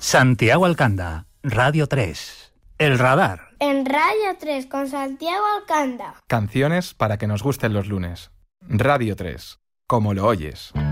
Santiago Alcanda, Radio 3. El Radar. En Radio 3 con Santiago Alcanda. Canciones para que nos gusten los lunes. Radio 3. Como lo oyes.